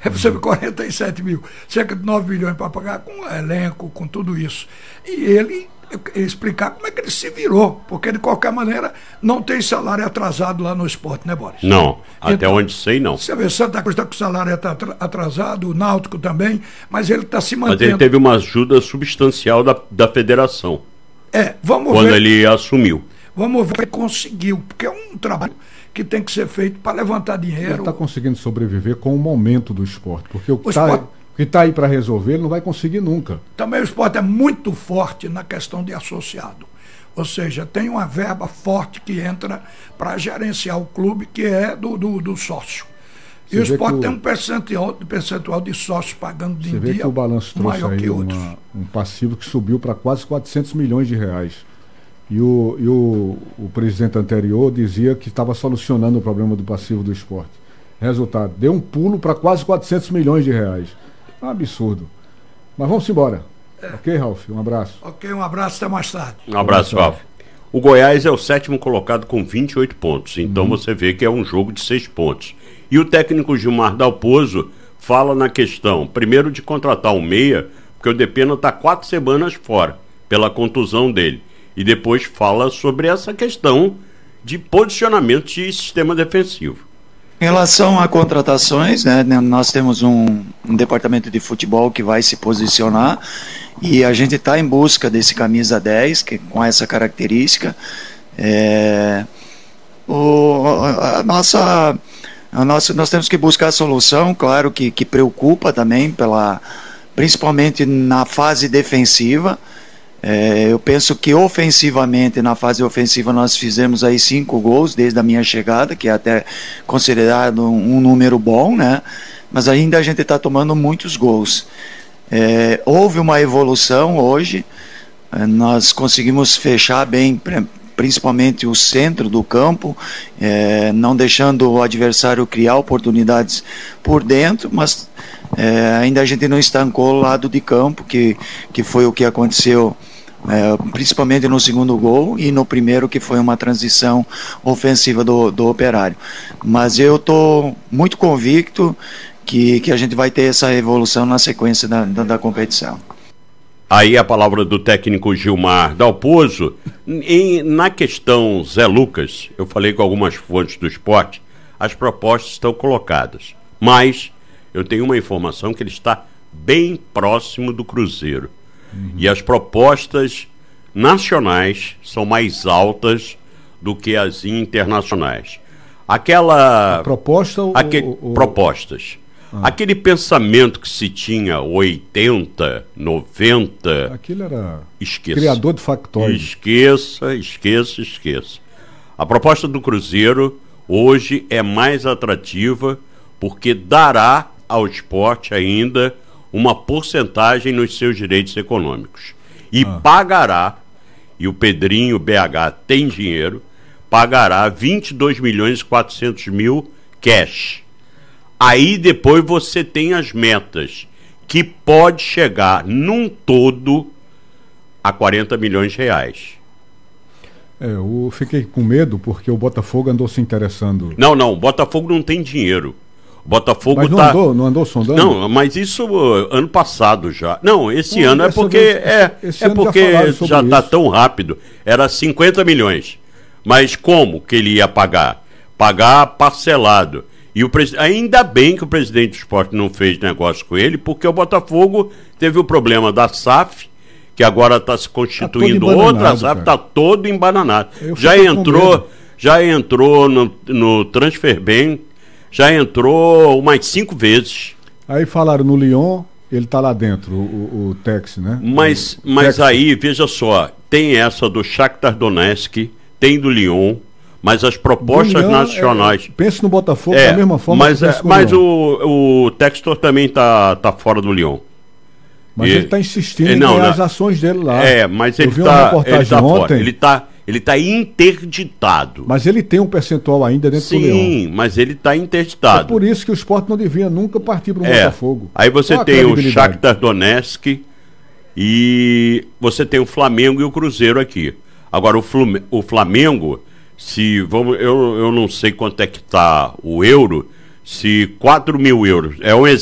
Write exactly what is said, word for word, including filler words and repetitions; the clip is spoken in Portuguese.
recebe quarenta e sete mil, cerca de nove milhões para pagar com elenco, com tudo isso. E ele explicar como é que ele se virou, porque de qualquer maneira não tem salário atrasado lá no esporte, né, Boris? Não, até então, onde sei não. Você vê, Santa Cruz está com o salário atrasado, o Náutico também, mas ele está se mantendo. Mas ele teve uma ajuda substancial da, da federação. É, vamos quando ver. Quando ele assumiu. Vamos ver se conseguiu, porque é um trabalho que tem que ser feito para levantar dinheiro. Ele está conseguindo sobreviver com o momento do esporte, porque o que O está esporte... tá aí para resolver ele não vai conseguir nunca. Também o esporte é muito forte na questão de associado, ou seja, tem uma verba forte que entra para gerenciar o clube, que é do, do, do sócio. Você e o esporte o... tem um percentual, percentual de sócios pagando de Você vê dia que o balanço trouxe maior aí que outros. Uma, um passivo que subiu para quase quatrocentos milhões de reais. E o, e o, o presidente anterior dizia que estava solucionando o problema do passivo do esporte. Resultado, deu um pulo para quase quatrocentos milhões de reais. É um absurdo. Mas vamos embora. É. Ok, Ralf? Um abraço. Ok, um abraço, até mais tarde. Um abraço, Ralf. O Goiás é o sétimo colocado com vinte e oito pontos. Então uhum. você vê que é um jogo de seis pontos. E o técnico Gilmar Dalpozo fala na questão, primeiro, de contratar um meia, porque o Depena está quatro semanas fora, pela contusão dele. E depois fala sobre essa questão de posicionamento de sistema defensivo. Em relação a contratações, né, nós temos um, um departamento de futebol que vai se posicionar e a gente está em busca desse camisa dez, que, com essa característica. É, o, a nossa, a nossa, nós temos que buscar a solução, claro que, que preocupa também, pela, principalmente na fase defensiva. É, eu penso que ofensivamente, na fase ofensiva, nós fizemos aí cinco gols desde a minha chegada, que é até considerado um, um número bom, né? Mas ainda a gente está tomando muitos gols. É, houve uma evolução hoje, é, nós conseguimos fechar bem, principalmente o centro do campo, é, não deixando o adversário criar oportunidades por dentro, mas é, ainda a gente não estancou o lado de campo, que, que foi o que aconteceu. É, principalmente no segundo gol e no primeiro, que foi uma transição ofensiva do, do Operário. Mas eu estou muito convicto que, que a gente vai ter essa evolução na sequência da, da, da competição. Aí a palavra do técnico Gilmar Dalpozo. Em, na questão Zé Lucas, eu falei com algumas fontes do esporte, as propostas estão colocadas, mas eu tenho uma informação que ele está bem próximo do Cruzeiro. Uhum. E as propostas nacionais são mais altas do que as internacionais. Aquela... A proposta ou... Aquele, ou... Propostas. Ah. Aquele pensamento que se tinha oitenta, noventa... Aquilo era esqueça. Criador de factóide. Esqueça, esqueça, esqueça. A proposta do Cruzeiro hoje é mais atrativa porque dará ao esporte ainda uma porcentagem nos seus direitos econômicos. E ah. pagará, e o Pedrinho B H tem dinheiro, pagará vinte e dois milhões e quatrocentos mil cash. Aí depois você tem as metas, que pode chegar num todo a quarenta milhões de reais. É, eu fiquei com medo porque o Botafogo andou se interessando. Não, não, o Botafogo não tem dinheiro. Botafogo mas não tá... andou, não andou sondando? Não, mas isso uh, ano passado já. Não, esse não, ano é porque vez, é, é porque já, já tá tão rápido. Era cinquenta milhões. Mas como que ele ia pagar? Pagar parcelado. E o pres... ainda bem que o presidente do esporte não fez negócio com ele, porque o Botafogo teve o problema da S A F, que agora está se constituindo tá outra S A F, está todo embananado. Já entrou, já entrou no, no Transfer Ban, já entrou umas cinco vezes. Aí falaram no Lyon, ele está lá dentro, o, o, o Tex, né? Mas, o mas Tex... aí, veja só, tem essa do Shakhtar Donetsk, tem do Lyon, mas as propostas Lyon, nacionais... É, pensa no Botafogo é, da mesma forma mas, que é, mas o, o Textor também está tá fora do Lyon. Mas e, ele está insistindo é, em não, ganhar não, as ações dele lá. É, mas Eu ele vi está uma reportagem tá ontem. Fora. Ele está ele tá interditado. Mas ele tem um percentual ainda dentro Sim, do Leão. Sim, mas ele está interditado. É por isso que o esporte não devia nunca partir para o é. Botafogo. Aí você Qual tem o Shakhtar Donetsk e você tem o Flamengo e o Cruzeiro aqui. Agora, o, Flume, o Flamengo, se vamos, eu, eu não sei quanto é que está o euro, se quatro mil euros, é um